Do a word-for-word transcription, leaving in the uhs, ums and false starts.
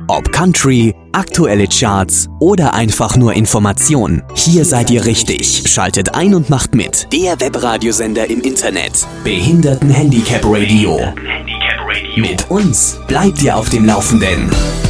Ob Country, aktuelle Charts oder einfach nur Information. Hier seid ihr richtig. Schaltet ein und macht mit. Der Webradiosender im Internet. Behindertenhandicap Radio. Mit uns bleibt ihr auf dem Laufenden.